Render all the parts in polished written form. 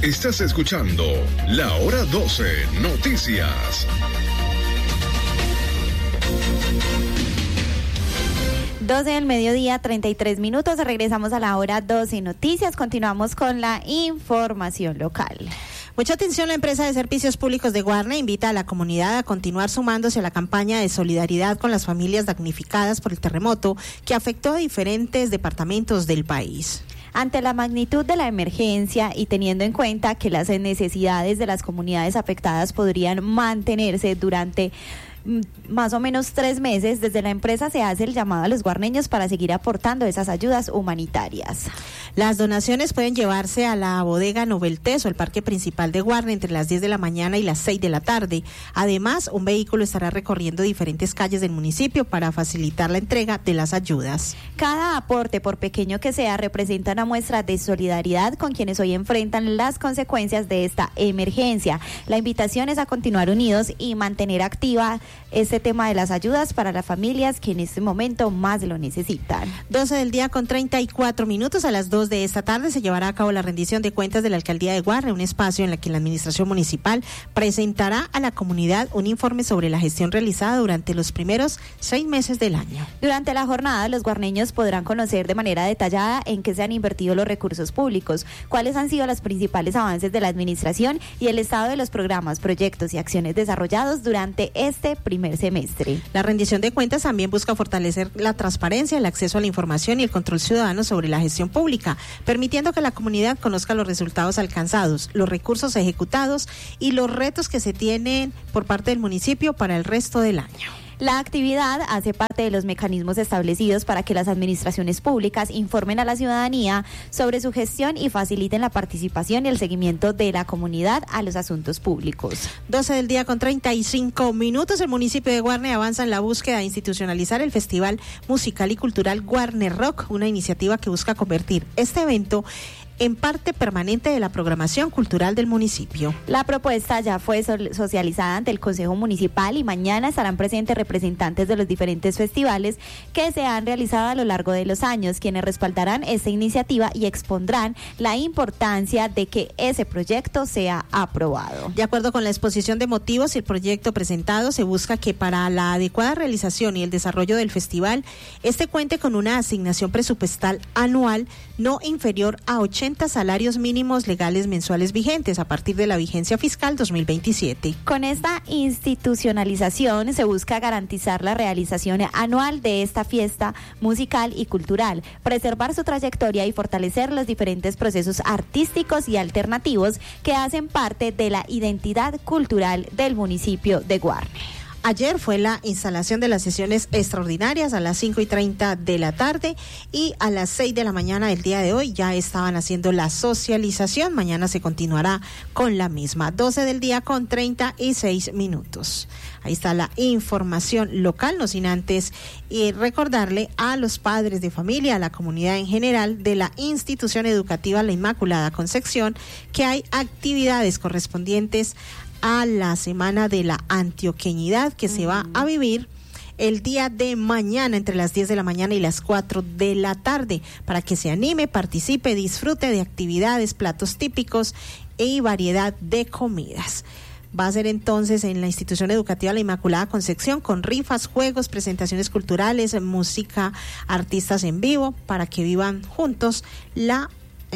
Estás escuchando La Hora 12 Noticias. 12 del mediodía, 33 minutos. Regresamos a la hora 12 Noticias. Continuamos con la información local. Mucha atención, la empresa de servicios públicos de Guarne invita a la comunidad a continuar sumándose a la campaña de solidaridad con las familias damnificadas por el terremoto que afectó a diferentes departamentos del país. Ante la magnitud de la emergencia y teniendo en cuenta que las necesidades de las comunidades afectadas podrían mantenerse durante más o menos 3 meses, desde la empresa se hace el llamado a los guarneños para seguir aportando esas ayudas humanitarias. Las donaciones pueden llevarse a la bodega Noveltés o el parque principal de Guarne entre las 10 de la mañana y las 6 de la tarde. Además, un vehículo estará recorriendo diferentes calles del municipio para facilitar la entrega de las ayudas. Cada aporte, por pequeño que sea, representa una muestra de solidaridad con quienes hoy enfrentan las consecuencias de esta emergencia. La invitación es a continuar unidos y mantener activa este tema de las ayudas para las familias que en este momento más lo necesitan. 12 del día con 34 minutos. A las 2 de esta tarde se llevará a cabo la rendición de cuentas de la Alcaldía de Guarne, un espacio en el que la Administración Municipal presentará a la comunidad un informe sobre la gestión realizada durante los primeros 6 meses del año. Durante la jornada, los guarneños podrán conocer de manera detallada en qué se han invertido los recursos públicos, cuáles han sido los principales avances de la Administración y el estado de los programas, proyectos y acciones desarrollados durante este primer semestre. La rendición de cuentas también busca fortalecer la transparencia, el acceso a la información y el control ciudadano sobre la gestión pública, permitiendo que la comunidad conozca los resultados alcanzados, los recursos ejecutados y los retos que se tienen por parte del municipio para el resto del año. La actividad hace parte de los mecanismos establecidos para que las administraciones públicas informen a la ciudadanía sobre su gestión y faciliten la participación y el seguimiento de la comunidad a los asuntos públicos. 12 del día con 35 minutos. El municipio de Guarne avanza en la búsqueda de institucionalizar el Festival Musical y Cultural Guarne Rock, una iniciativa que busca convertir este evento en parte permanente de la programación cultural del municipio. La propuesta ya fue socializada ante el Consejo Municipal y mañana estarán presentes representantes de los diferentes festivales que se han realizado a lo largo de los años, quienes respaldarán esta iniciativa y expondrán la importancia de que ese proyecto sea aprobado. De acuerdo con la exposición de motivos y el proyecto presentado, se busca que para la adecuada realización y el desarrollo del festival, este cuente con una asignación presupuestal anual no inferior a 80 salarios mínimos legales mensuales vigentes a partir de la vigencia fiscal 2027. Con esta institucionalización se busca garantizar la realización anual de esta fiesta musical y cultural, preservar su trayectoria y fortalecer los diferentes procesos artísticos y alternativos que hacen parte de la identidad cultural del municipio de Guarne. Ayer fue la instalación de las sesiones extraordinarias a las 5:30 de la tarde y a las 6 de la mañana del día de hoy ya estaban haciendo la socialización. Mañana se continuará con la misma. 12 del día con 36 minutos. Ahí está la información local, no sin antes recordarle a los padres de familia, a la comunidad en general de la institución educativa La Inmaculada Concepción, que hay actividades correspondientes a la Semana de la Antioqueñidad que se va a vivir el día de mañana entre las 10 de la mañana y las 4 de la tarde, para que se anime, participe, disfrute de actividades, platos típicos y variedad de comidas. Va a ser entonces en la institución educativa La Inmaculada Concepción con rifas, juegos, presentaciones culturales, música, artistas en vivo, para que vivan juntos la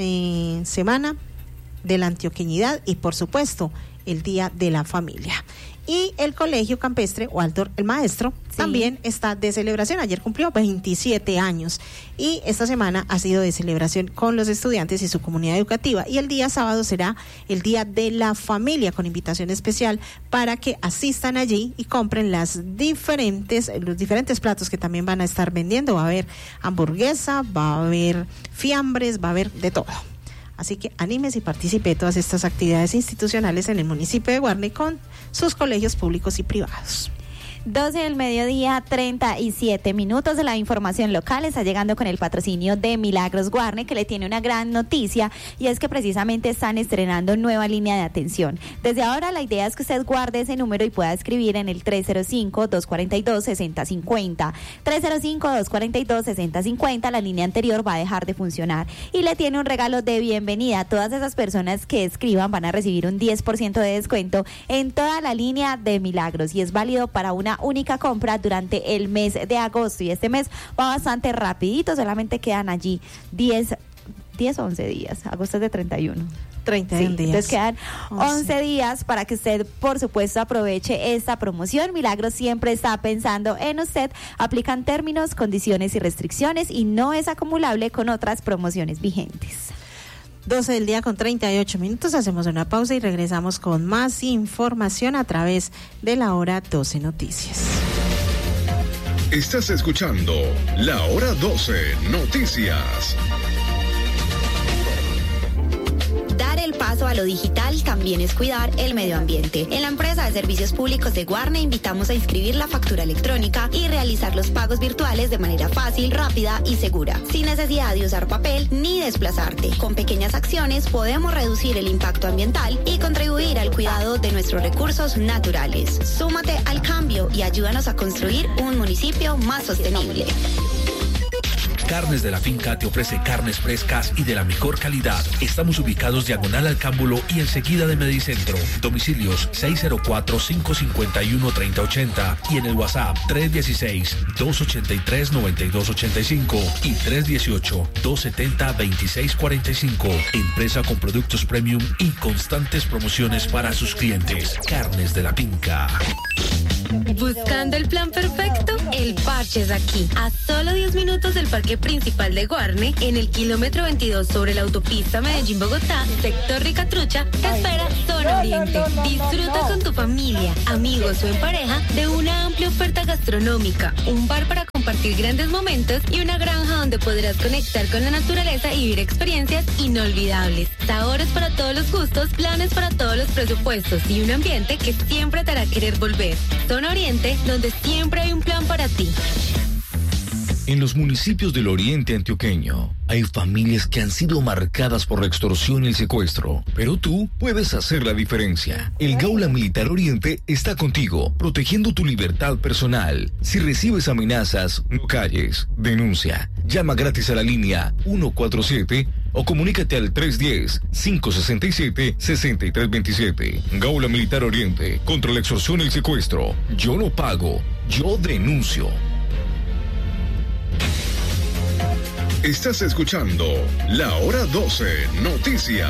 Semana de la Antioqueñidad y por supuesto el Día de la Familia. Y el Colegio Campestre Waldorf el Maestro también está de celebración. Ayer cumplió 27 años y esta semana ha sido de celebración con los estudiantes y su comunidad educativa. Y el día sábado será el Día de la Familia con invitación especial para que asistan allí y compren los diferentes platos que también van a estar vendiendo. Va a haber hamburguesa, va a haber fiambres, va a haber de todo. Así que anímese y participe de todas estas actividades institucionales en el municipio de Guarne con sus colegios públicos y privados. 12 del mediodía, 37 minutos de la información local está llegando con el patrocinio de Milagros Guarne, que le tiene una gran noticia, y es que precisamente están estrenando nueva línea de atención. Desde ahora la idea es que usted guarde ese número y pueda escribir en el 305-242-6050. 305-242-6050, la línea anterior va a dejar de funcionar. Y le tiene un regalo de bienvenida. Todas esas personas que escriban van a recibir un 10% de descuento en toda la línea de Milagros, y es válido para una única compra durante el mes de agosto, y este mes va bastante rapidito, solamente quedan allí 10 o 11 días, agosto es de 31. 31 días. Entonces quedan 11 días para que usted, por supuesto, aproveche esta promoción. Milagros siempre está pensando en usted. Aplican términos, condiciones y restricciones y no es acumulable con otras promociones vigentes. 12 del día con 38 minutos, hacemos una pausa y regresamos con más información a través de la Hora 12 Noticias. Estás escuchando La Hora 12 Noticias. Dar el paso a lo digital también es cuidar el medio ambiente. En la empresa de servicios públicos de Guarne invitamos a inscribir la factura electrónica y realizar los pagos virtuales de manera fácil, rápida y segura, sin necesidad de usar papel ni desplazarte. Con pequeñas acciones podemos reducir el impacto ambiental y contribuir al cuidado de nuestros recursos naturales. Súmate al cambio y ayúdanos a construir un municipio más sostenible. Carnes de la Finca te ofrece carnes frescas y de la mejor calidad. Estamos ubicados diagonal al Cámbulo y enseguida de Medicentro. Domicilios 604-551-3080 y en el WhatsApp 316-283-9285 y 318-270-2645. Empresa con productos premium y constantes promociones para sus clientes. Carnes de la Finca. ¿Buscando el plan perfecto? El Parche es aquí. A solo 10 minutos del parque principal de Guarne, en el kilómetro 22 sobre la autopista Medellín-Bogotá, sector Ricatrucha, te espera Zona Oriente. Disfruta con tu familia, amigos o en pareja de una amplia oferta gastronómica, un bar para compartir grandes momentos y una granja donde podrás conectar con la naturaleza y vivir experiencias inolvidables. Sabores para todos los gustos, planes para todos los presupuestos y un ambiente que siempre te hará querer volver. Zona Oriente, donde siempre hay un plan para ti. En los municipios del oriente antioqueño hay familias que han sido marcadas por la extorsión y el secuestro, pero tú puedes hacer la diferencia. El Gaula Militar Oriente está contigo, protegiendo tu libertad personal. Si recibes amenazas, no calles, denuncia. Llama gratis a la línea 147 o comunícate al 310-567-6327. Gaula Militar Oriente, contra la extorsión y el secuestro. Yo no pago, yo denuncio. Estás escuchando La Hora 12 Noticias.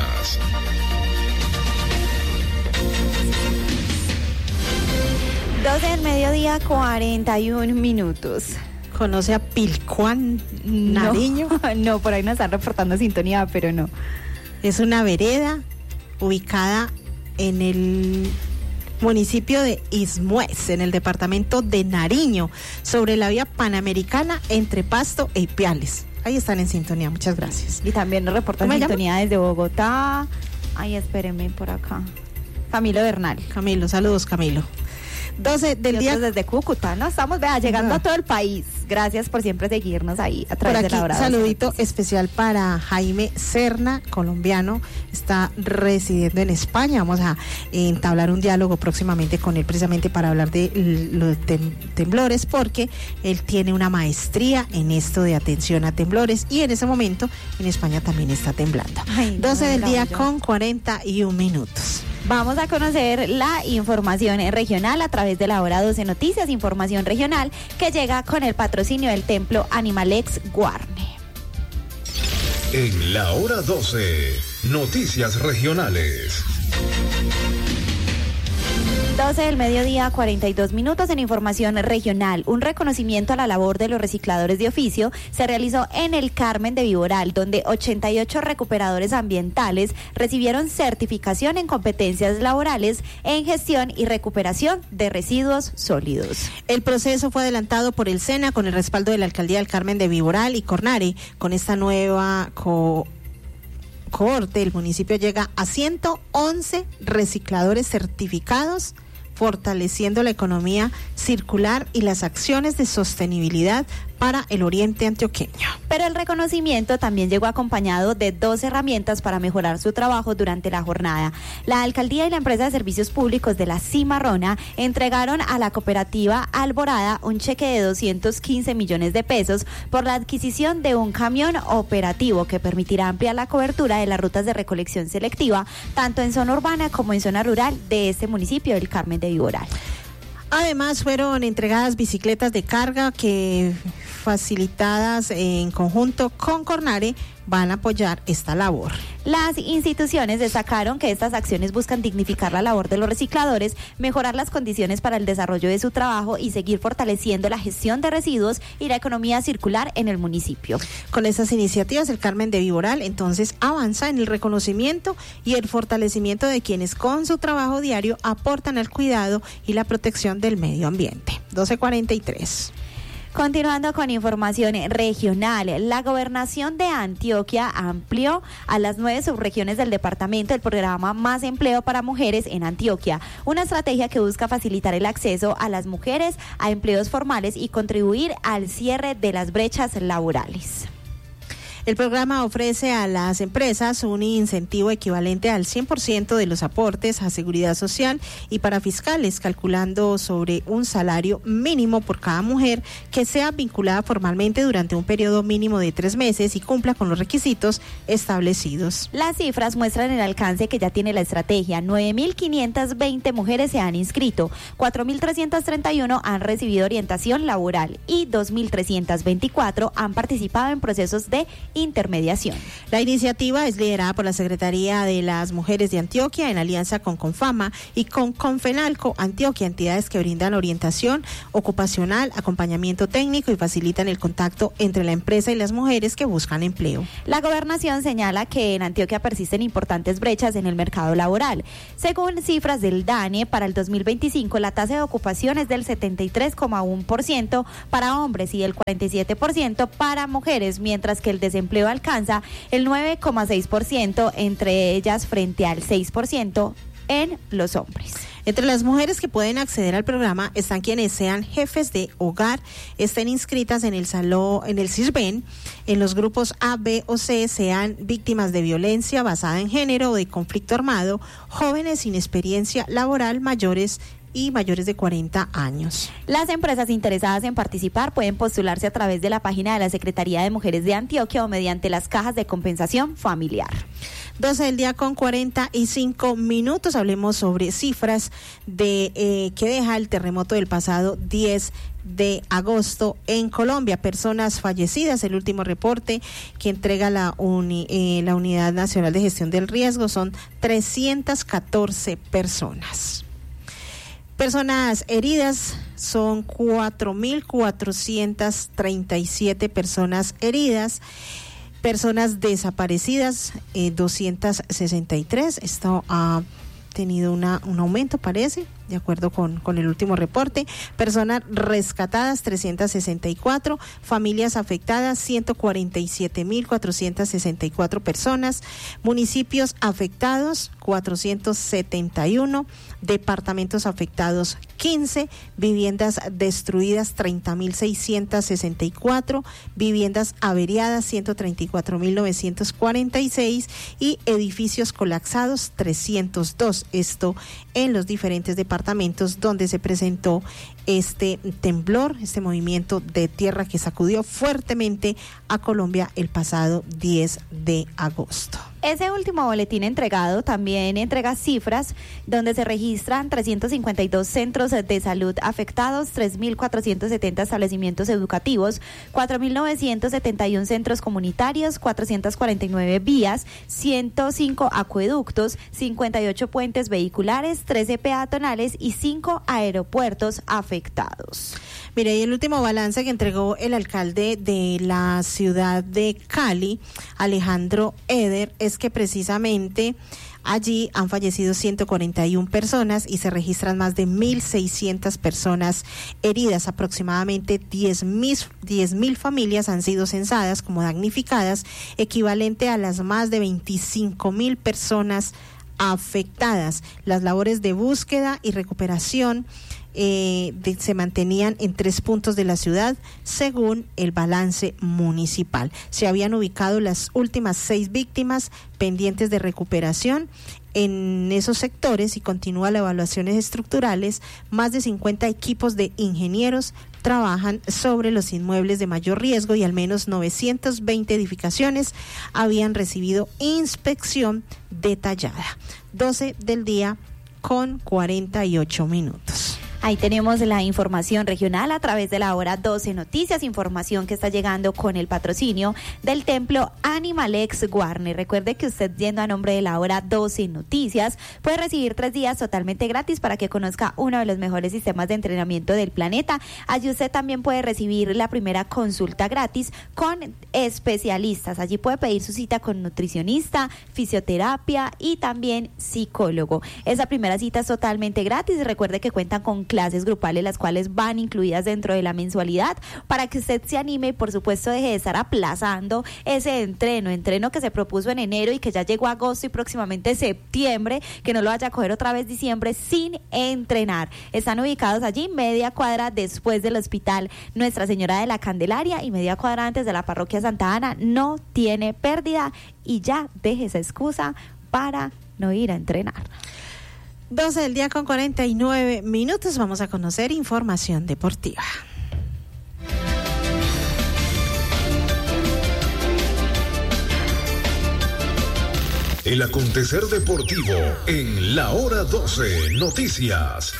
Del mediodía, 41 minutos. ¿Conoce a Pilcuán Nariño? No, por ahí nos están reportando sintonía, pero no. Es una vereda ubicada en el municipio de Ismuez, en el departamento de Nariño, sobre la vía panamericana entre Pasto e Ipiales. Ahí están en sintonía, muchas gracias. Y también nos reportan sintonía desde Bogotá. Ay, espérenme por acá. Camilo Bernal. Camilo, saludos Camilo. 12 del día. Desde Cúcuta, ¿no? Estamos llegando a todo el país. Gracias por siempre seguirnos ahí a través de la Hora 12. Saludito especial para Jaime Serna, colombiano, está residiendo en España. Vamos a entablar un diálogo próximamente con él precisamente para hablar de los temblores, porque él tiene una maestría en esto de atención a temblores y en ese momento en España también está temblando. 12 del día con 41 minutos. Vamos a conocer la información regional a través de la Hora 12 Noticias, información regional que llega con el patrocinio del Templo Animalex Guarne. En la Hora 12, Noticias Regionales. 12 del mediodía, 42 minutos en información regional. Un reconocimiento a la labor de los recicladores de oficio se realizó en el Carmen de Viboral, donde 88 recuperadores ambientales recibieron certificación en competencias laborales en gestión y recuperación de residuos sólidos. El proceso fue adelantado por el SENA con el respaldo de la Alcaldía del Carmen de Viboral y Cornare. Con esta nueva cohorte, el municipio llega a 111 recicladores certificados fortaleciendo la economía circular y las acciones de sostenibilidad para el oriente antioqueño. Pero el reconocimiento también llegó acompañado de 2 herramientas para mejorar su trabajo durante la jornada. La alcaldía y la empresa de servicios públicos de la Cimarrona entregaron a la cooperativa Alborada un cheque de 215 millones de pesos por la adquisición de un camión operativo que permitirá ampliar la cobertura de las rutas de recolección selectiva, tanto en zona urbana como en zona rural de este municipio del Carmen de Viboral. Además, fueron entregadas bicicletas de carga que, facilitadas en conjunto con Cornare, van a apoyar esta labor. Las instituciones destacaron que estas acciones buscan dignificar la labor de los recicladores, mejorar las condiciones para el desarrollo de su trabajo y seguir fortaleciendo la gestión de residuos y la economía circular en el municipio. Con estas iniciativas, el Carmen de Viboral entonces avanza en el reconocimiento y el fortalecimiento de quienes con su trabajo diario aportan al cuidado y la protección del medio ambiente. 12:43. Continuando con información regional, la gobernación de Antioquia amplió a las 9 subregiones del departamento el programa Más Empleo para Mujeres en Antioquia, una estrategia que busca facilitar el acceso a las mujeres a empleos formales y contribuir al cierre de las brechas laborales. El programa ofrece a las empresas un incentivo equivalente al 100% de los aportes a seguridad social y para fiscales, calculando sobre un salario mínimo por cada mujer que sea vinculada formalmente durante un periodo mínimo de 3 meses y cumpla con los requisitos establecidos. Las cifras muestran el alcance que ya tiene la estrategia. 9.520 mujeres se han inscrito, 4.331 han recibido orientación laboral y 2.324 han participado en procesos de intermediación. La iniciativa es liderada por la Secretaría de las Mujeres de Antioquia en alianza con Confama y con Confenalco Antioquia, entidades que brindan orientación ocupacional, acompañamiento técnico y facilitan el contacto entre la empresa y las mujeres que buscan empleo. La gobernación señala que en Antioquia persisten importantes brechas en el mercado laboral. Según cifras del DANE, para el 2025 la tasa de ocupación es del 73,1% para hombres y del 47% para mujeres, mientras que el desempleo alcanza el 9,6%, entre ellas frente al 6% en los hombres. Entre las mujeres que pueden acceder al programa están quienes sean jefes de hogar, estén inscritas en el CISBEN, en los grupos A, B o C, sean víctimas de violencia basada en género o de conflicto armado, jóvenes sin experiencia laboral, mayores de 40 años. Las empresas interesadas en participar pueden postularse a través de la página de la Secretaría de Mujeres de Antioquia o mediante las cajas de compensación familiar. 12 del día con 45 minutos. Hablemos sobre cifras de que deja el terremoto del pasado 10 de agosto en Colombia. Personas fallecidas, el último reporte que entrega la Unidad Nacional de Gestión del Riesgo son 314 personas. Personas heridas son 4.437 personas heridas. Personas desaparecidas, 263. Esto ha tenido un aumento, parece, de acuerdo con el último reporte. Personas rescatadas, 364. Familias afectadas, 147.464 personas. Municipios afectados, 471. Departamentos afectados, 15. Viviendas destruidas, 30.664. Viviendas averiadas, 134.946. Y edificios colapsados, 302. Esto en los diferentes departamentos donde se presentó este temblor, este movimiento de tierra que sacudió fuertemente a Colombia el pasado 10 de agosto. Ese último boletín entregado también entrega cifras donde se registran 352 centros de salud afectados, 3.470 establecimientos educativos, 4.971 centros comunitarios, 449 vías, 105 acueductos, 58 puentes vehiculares, 13 peatonales y 5 aeropuertos afectados. Mire, y el último balance que entregó el alcalde de la ciudad de Cali, Alejandro Eder, es que precisamente allí han fallecido 141 personas y se registran más de 1.600 personas heridas. Aproximadamente 10.000 familias han sido censadas como damnificadas, equivalente a las más de 25.000 personas afectadas. Las labores de búsqueda y recuperación se mantenían en 3 puntos de la ciudad, según el balance municipal. Se habían ubicado las últimas 6 víctimas pendientes de recuperación en esos sectores y continúa las evaluaciones estructurales. Más de 50 equipos de ingenieros trabajan sobre los inmuebles de mayor riesgo y al menos 920 edificaciones habían recibido inspección detallada. 12 del día con 48 minutos. Ahí tenemos la información regional a través de la hora 12 Noticias, información que está llegando con el patrocinio del templo Animalex Guarne. Recuerde que usted, yendo a nombre de la hora 12 Noticias, puede recibir 3 días totalmente gratis para que conozca uno de los mejores sistemas de entrenamiento del planeta. Allí usted también puede recibir la primera consulta gratis con especialistas. Allí puede pedir su cita con nutricionista, fisioterapia y también psicólogo. Esa primera cita es totalmente gratis. Recuerde que cuentan con clases grupales, las cuales van incluidas dentro de la mensualidad, para que usted se anime y por supuesto deje de estar aplazando ese entreno que se propuso en enero y que ya llegó agosto y próximamente septiembre, que no lo vaya a coger otra vez diciembre sin entrenar. Están ubicados allí media cuadra después del Hospital Nuestra Señora de la Candelaria y media cuadra antes de la Parroquia Santa Ana. No tiene pérdida y ya deje esa excusa para no ir a entrenar. 12 del día con 49 minutos. Vamos a conocer información deportiva. El acontecer deportivo en la hora 12 Noticias.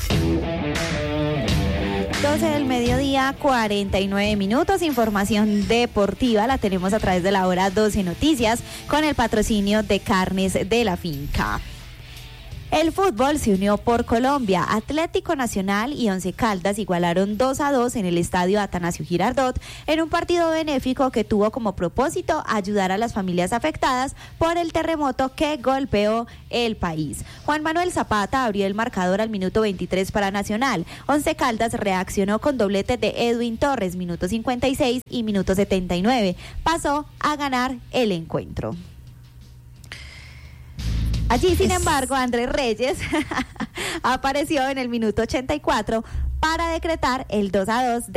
12 del mediodía, 49 minutos. Información deportiva la tenemos a través de la hora 12 Noticias con el patrocinio de Carnes de la Finca. El fútbol se unió por Colombia. Atlético Nacional y Once Caldas igualaron 2-2 en el estadio Atanasio Girardot en un partido benéfico que tuvo como propósito ayudar a las familias afectadas por el terremoto que golpeó el país. Juan Manuel Zapata abrió el marcador al minuto 23 para Nacional. Once Caldas reaccionó con doblete de Edwin Torres, minuto 56 y minuto 79. Pasó a ganar el encuentro. Allí, sin embargo, Andrés Reyes apareció en el minuto 84 para decretar el 2-2